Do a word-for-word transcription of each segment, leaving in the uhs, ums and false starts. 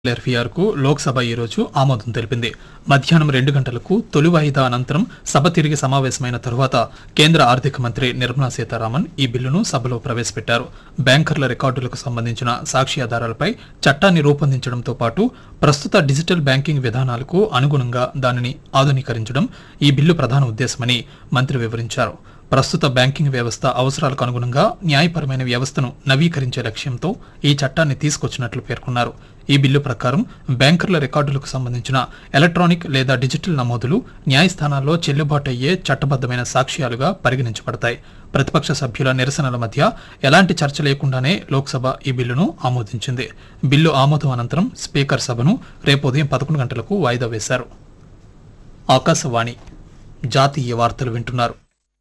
ఎఫ్ఈఆర్కు లోక్సభ ఈ రోజు ఆమోదం తెలిపింది. మధ్యాహ్నం రెండు గంటలకు తొలి వాయిదా అనంతరం సభ తిరిగి సమావేశమైన తరువాత కేంద్ర ఆర్థిక మంత్రి నిర్మలా సీతారామన్ ఈ బిల్లును సభలో ప్రవేశపెట్టారు. బ్యాంకర్ల రికార్డులకు సంబంధించిన సాక్షి ఆధారాలపై చట్టాన్ని రూపొందించడంతో పాటు ప్రస్తుత డిజిటల్ బ్యాంకింగ్ విధానాలకు అనుగుణంగా దానిని ఆధునీకరించడం ఈ బిల్లు ప్రధాన ఉద్దేశమని మంత్రి వివరించారు. ప్రస్తుత బ్యాంకింగ్ వ్యవస్థ అవసరాలకు అనుగుణంగా న్యాయపరమైన వ్యవస్థను నవీకరించే లక్ష్యంతో ఈ చట్టాన్ని తీసుకొచ్చినట్లు పేర్కొన్నారు. ఈ బిల్లు ప్రకారం బ్యాంకర్ల రికార్డులకు సంబంధించిన ఎలక్ట్రానిక్ లేదా డిజిటల్ నమోదులు న్యాయస్థానాల్లో చెల్లుబాటు అయ్యే చట్టబద్దమైన సాక్ష్యాలుగా పరిగణించబడతాయి. ప్రతిపక్ష సభ్యుల నిరసనల మధ్య ఎలాంటి చర్చ లేకుండానే లోక్సభ ఈ బిల్లును ఆమోదించింది. బిల్లు ఆమోదం అనంతరం స్పీకర్ సభను రేపు ఉదయం పదకొండు గంటలకు వాయిదా వేశారు. ఆకాశవాణి జాతీయ వార్తలు వింటున్నారు.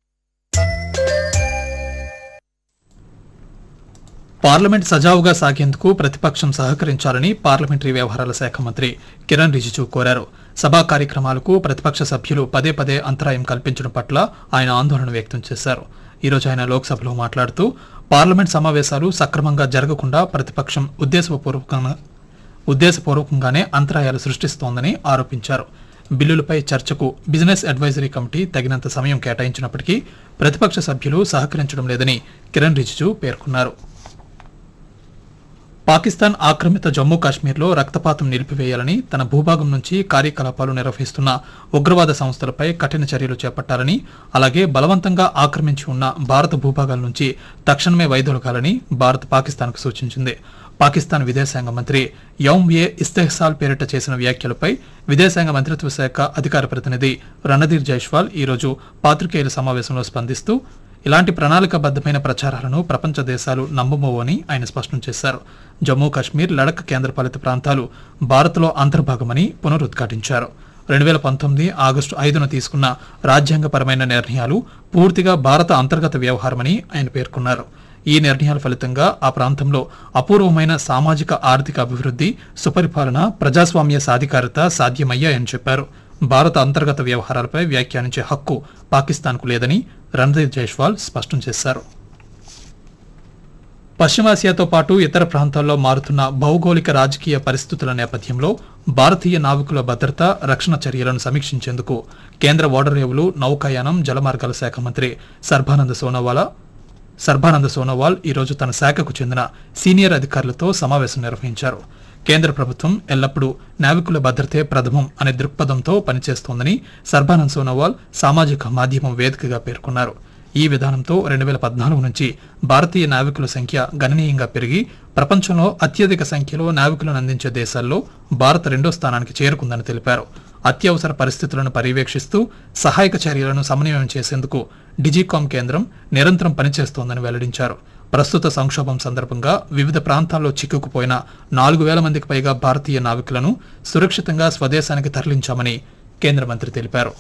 పార్లమెంట్ సజావుగా సాగేందుకు ప్రతిపక్షం సహకరించాలని పార్లమెంటరీ వ్యవహారాల శాఖ మంత్రి కిరణ్ రిజిజు కోరారు. సభా కార్యక్రమాలకు ప్రతిపక్ష సభ్యులు పదే పదే అంతరాయం కల్పించడం పట్ల ఆయన ఆందోళన వ్యక్తం చేశారు. ఈరోజు ఆయన లోక్సభలో మాట్లాడుతూ పార్లమెంట్ సమావేశాలు సక్రమంగా జరగకుండా ప్రతిపక్షం ఉద్దేశపూర్వకంగా ఉద్దేశపూర్వకంగానే అంతరాయాలు సృష్టిస్తోందని ఆరోపించారు. బిల్లులపై చర్చకు బిజినెస్ అడ్వైజరీ కమిటీ తగినంత సమయం కేటాయించినప్పటికీ ప్రతిపక్ష సభ్యులు సహకరించడం లేదని కిరణ్ రిజిజు పేర్కొన్నారు. పాకిస్తాన్ ఆక్రమిత జమ్మూ కాశ్మీర్లో రక్తపాతం నిలిపివేయాలని, తన భూభాగం నుంచి కార్యకలాపాలు నిర్వహిస్తున్న ఉగ్రవాద సంస్థలపై కఠిన చర్యలు చేపట్టాలని, అలాగే బలవంతంగా ఆక్రమించి ఉన్న భారత భూభాగాల నుంచి తక్షణమే వైదొలగాలని భారత్ పాకిస్తాన్కు సూచించింది. పాకిస్తాన్ విదేశాంగ మంత్రి యౌమ్ ఏ ఇస్తెహ్సాల్ పేరిట చేసిన వ్యాఖ్యలపై విదేశాంగ మంత్రిత్వ శాఖ అధికార ప్రతినిధి రణధీర్ జైస్వాల్ ఈరోజు పాత్రికేయుల సమావేశంలో స్పందిస్తూ ఇలాంటి ప్రణాళికాబద్దమైన ప్రచారాలను ప్రపంచ దేశాలు నమ్మబోవని ఆయన స్పష్టం చేశారు. జమ్మూ కాశ్మీర్, లడక్ కేంద్రపాలిత ప్రాంతాలు భారత్లో అంతర్భాగమని పునరుద్ఘాటించారు. రెండు వేల పంతొమ్మిది ఆగస్టు ఐదున తీసుకున్న రాజ్యాంగపరమైన నిర్ణయాలు పూర్తిగా భారత అంతర్గత వ్యవహారమని ఆయన పేర్కొన్నారు. ఈ నిర్ణయాల ఫలితంగా ఆ ప్రాంతంలో అపూర్వమైన సామాజిక ఆర్థిక అభివృద్ధి, సుపరిపాలన, ప్రజాస్వామ్య సాధికారత సాధ్యమయ్యాయని చెప్పారు. భారత అంతర్గత వ్యవహారాలపై వ్యాఖ్యానించే హక్కు పాకిస్తాన్కు లేదని రణధీర్ జైస్వాల్ స్పష్టం చేశారు. పశ్చిమాసియాతో పాటు ఇతర ప్రాంతాల్లో మారుతున్న భౌగోళిక రాజకీయ పరిస్థితుల నేపథ్యంలో భారతీయ నావికుల భద్రత, రక్షణ చర్యలను సమీక్షించేందుకు కేంద్ర ఓడరేవులు, నౌకాయానం, జలమార్గాల శాఖ మంత్రి సర్బానంద సోనోవాల్ సర్బానంద సోనోవాల్ ఈరోజు తన శాఖకు చెందిన సీనియర్ అధికారులతో సమావేశం నిర్వహించారు. కేంద్ర ప్రభుత్వం ఎల్లప్పుడూ నావికుల భద్రతే ప్రథమం అనే దృక్పథంతో పనిచేస్తోందని సర్బానంద్ సోనోవాల్ సామాజిక మాధ్యమం వేదికగా పేర్కొన్నారు. ఈ విధానంతో రెండు వేల పద్నాలుగు నుంచి భారతీయ నావికుల సంఖ్య గణనీయంగా పెరిగి ప్రపంచంలో అత్యధిక సంఖ్యలో నావికులను అందించే దేశాల్లో భారత్ రెండో స్థానానికి చేరుకుందని తెలిపారు. అత్యవసర పరిస్థితులను పర్యవేక్షిస్తూ సహాయక చర్యలను సమన్వయం చేసేందుకు డిజికామ్ కేంద్రం నిరంతరం పనిచేస్తోందని వెల్లడించారు. ప్రస్తుత సంక్షోభం సందర్భంగా వివిధ ప్రాంతాల్లో చిక్కుకుపోయిన నాలుగు వేల మందికి పైగా భారతీయ నావికులను సురక్షితంగా స్వదేశానికి తరలించామని కేంద్ర మంత్రి తెలిపారు.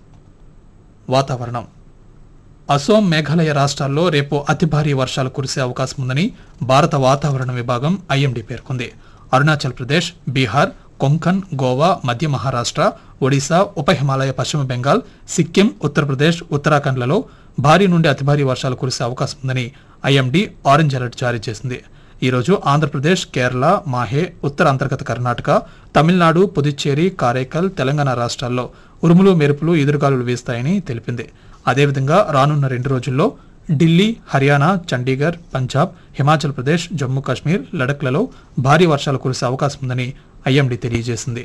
వాతావరణం. అసోం, మేఘాలయ రాష్ట్రాల్లో రేపు అతి భారీ వర్షాలు కురిసే అవకాశం ఉందని భారత వాతావరణ విభాగం ఐఎండీ పేర్కొంది. అరుణాచల్ ప్రదేశ్, బీహార్, కొంకన్, గోవా, మధ్య మహారాష్ట్ర, ఒడిశా, ఉప హిమాలయ, పశ్చిమ బెంగాల్, సిక్కిం, ఉత్తరప్రదేశ్, ఉత్తరాఖండ్లలో భారీ నుండి అతి భారీ వర్షాలు కురిసే అవకాశం ఉందని ఐఎండీ ఆరెంజ్ అలర్ట్ జారీ చేసింది. ఈరోజు ఆంధ్రప్రదేశ్, కేరళ, మాహే, ఉత్తర అంతర్గత కర్ణాటక, తమిళనాడు, పుదుచ్చేరి, కారైకల్, తెలంగాణ రాష్ట్రాల్లో ఉరుములు, మెరుపులు, ఎదురుగాలులు వీస్తాయని తెలిపింది. అదేవిధంగా రానున్న రెండు రోజుల్లో ఢిల్లీ, హర్యానా, చండీగఢ్, పంజాబ్, హిమాచల్ ప్రదేశ్, జమ్మూ కాశ్మీర్, లడఖ్లలో భారీ వర్షాలు కురిసే అవకాశం ఉందని ఐఎండీ తెలియజేసింది.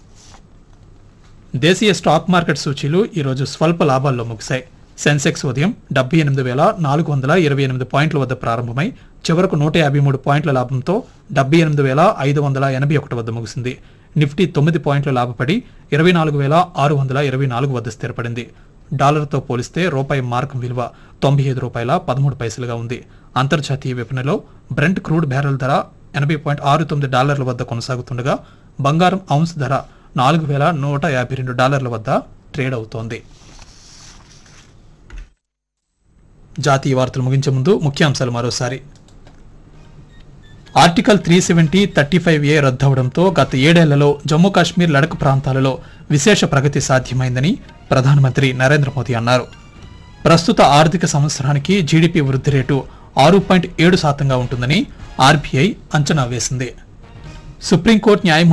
దేశీయ స్టాక్ మార్కెట్ సూచీలు ఈరోజు స్వల్ప లాభాల్లో ముగిశాయి. సెన్సెక్స్ ఉదయం డెబ్బై ఎనిమిది వేల నాలుగు వందల ఇరవై ఎనిమిది పాయింట్ల వద్ద ప్రారంభమై చివరకు నూట యాభై మూడు పాయింట్ల లాభంతో డెబ్బై ఎనిమిది వేల ఐదు వందల ఎనభై ఒకటి వద్ద ముగిసింది. నిఫ్టీ తొమ్మిది పాయింట్లు లాభపడి ఇరవై నాలుగు వేల ఆరు వందల ఇరవై నాలుగు వద్ద స్థిరపడింది. డాలర్తో పోలిస్తే రూపాయి మార్కం విలువ తొంభై ఐదు రూపాయల పదమూడు పైసలుగా ఉంది. అంతర్జాతీయ విపణిలో బ్రెంట్ క్రూడ్ బ్యారెల్ ధర ఎనభై పాయింట్ ఆరు తొమ్మిది డాలర్ల వద్ద కొనసాగుతుండగా బంగారం ఔన్స్ ధర నాలుగు వేల నూట యాభై రెండు డాలర్ల వద్ద ట్రేడ్ అవుతోంది. జాతీయ వార్తలు ముగించే ముందు ముఖ్యాంశాలు మరోసారి. Article three seventy thirty five ఏ రద్దవడంతో గత ఏడేళ్లలో జమ్మూ కాశ్మీర్, లడక్ ప్రాంతాలలో విశేష ప్రగతి సాధ్యమైందని ప్రధానమంత్రి నరేంద్ర మోదీ అన్నారు. ప్రస్తుత ఆర్థిక సంవత్సరానికి జీడీపీ వృద్ధి రేటు ఆరు పాయింట్ ఏడు శాతంగా ఉంటుందని ఆర్బీఐ అంచనా వేసింది. సుప్రీంకోర్టు న్యాయమూర్తి